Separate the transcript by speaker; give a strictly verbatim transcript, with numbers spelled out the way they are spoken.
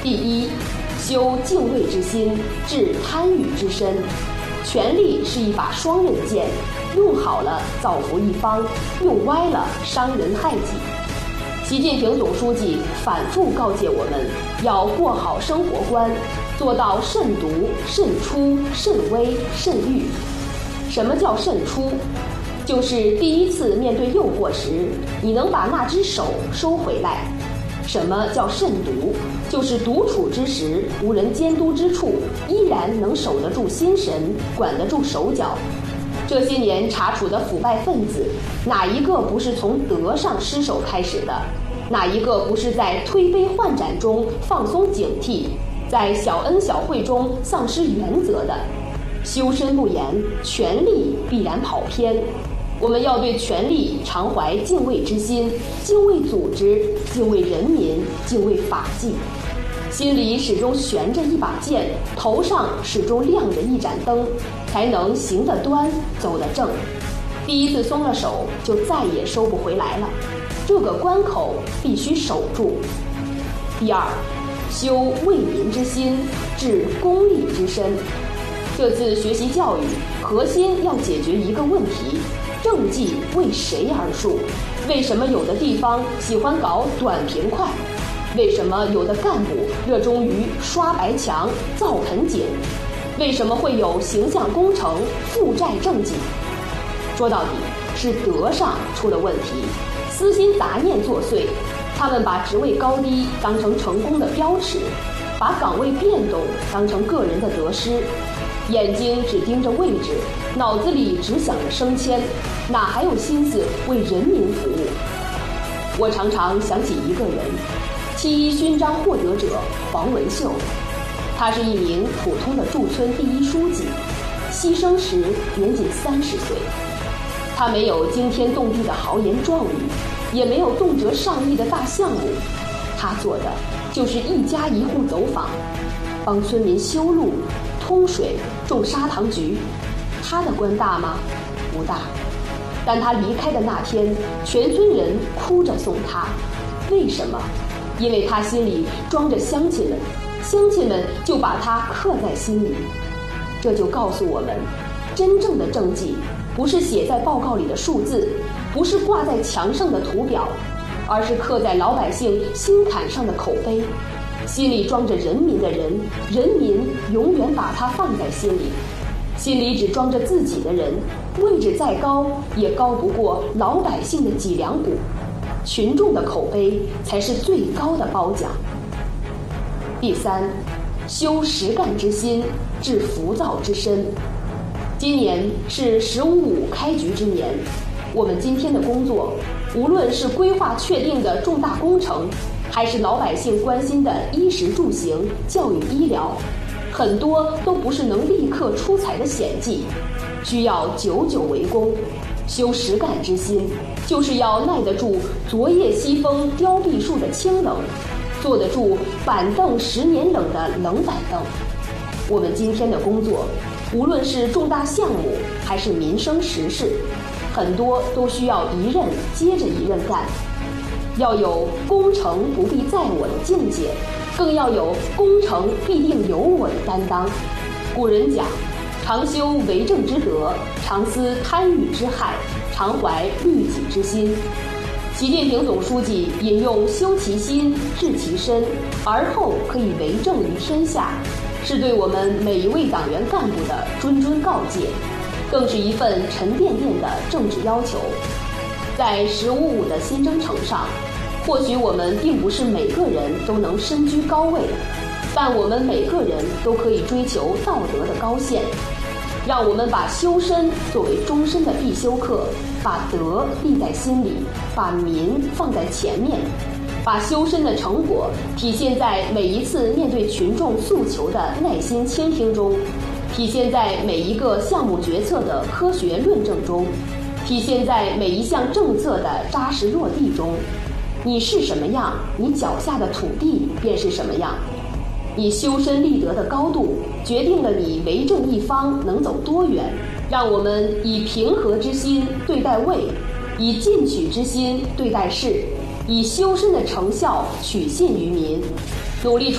Speaker 1: 第一，修敬畏之心，治贪欲之身。权力是一把双刃剑，用好了造福一方，用歪了伤人害己。习近平总书记反复告诫我们，要过好生活观，做到慎独、慎出、慎微、慎欲。什么叫慎出？就是第一次面对诱惑时，你能把那只手收回来。什么叫慎独？就是独处之时，无人监督之处，依然能守得住心神，管得住手脚。这些年查处的腐败分子，哪一个不是从德上失守开始的？哪一个不是在推杯换盏中放松警惕，在小恩小惠中丧失原则的？修身不严，权力必然跑偏。我们要对权力常怀敬畏之心，敬畏组织，敬畏人民，敬畏法纪。心里始终悬着一把剑，头上始终亮着一盏灯，才能行得端，走得正。第一次松了手，就再也收不回来了。这个关口必须守住。第二，修为民之心，治公利之身。这次学习教育，核心要解决一个问题：政绩为谁而树？为什么有的地方喜欢搞短平快？为什么有的干部热衷于刷白墙、造盆景？为什么会有形象工程、负债政绩？说到底，是德上出了问题，私心杂念作祟。他们把职位高低当成成功的标尺，把岗位变动当成个人的得失。眼睛只盯着位置，脑子里只想着升迁，哪还有心思为人民服务？我常常想起一个人，七一勋章获得者黄文秀。他是一名普通的驻村第一书记，牺牲时年仅三十岁。他没有惊天动地的豪言壮语，也没有动辄上亿的大项目，他做的就是一家一户走访，帮村民修路、通水、种砂糖橘。他的官大吗？不大。但他离开的那天，全村人哭着送他。为什么？因为他心里装着乡亲们，乡亲们就把他刻在心里。这就告诉我们，真正的政绩不是写在报告里的数字，不是挂在墙上的图表，而是刻在老百姓心坎上的口碑。心里装着人民的人，人民永远把他放在心里。心里只装着自己的人，位置再高也高不过老百姓的脊梁骨。群众的口碑才是最高的褒奖。第三，修实干之心，治浮躁之身。今年是十五五开局之年，我们今天的工作，无论是规划确定的重大工程，还是老百姓关心的衣食住行、教育医疗，很多都不是能立刻出彩的显技，需要久久为功。修实干之心，就是要耐得住昨夜西风凋碧树的清冷，坐得住板凳十年冷的冷板凳。我们今天的工作，无论是重大项目还是民生时事，很多都需要一任接着一任干。要有功成不必在我的境界，更要有功成必定有我的担当。古人讲，常修为政之德，常思贪欲之害，常怀律己之心。习近平总书记引用修其心，治其身，而后可以为政于天下，是对我们每一位党员干部的谆谆告诫，更是一份沉甸甸的政治要求。在十五五的新征程上，或许我们并不是每个人都能身居高位，但我们每个人都可以追求道德的高线。让我们把修身作为终身的必修课，把德立在心里，把民放在前面，把修身的成果体现在每一次面对群众诉求的耐心倾听中，体现在每一个项目决策的科学论证中，体现在每一项政策的扎实落地中。你是什么样，你脚下的土地便是什么样。你修身立德的高度，决定了你为政一方能走多远。让我们以平和之心对待位，以进取之心对待事，以修身的成效取信于民，努力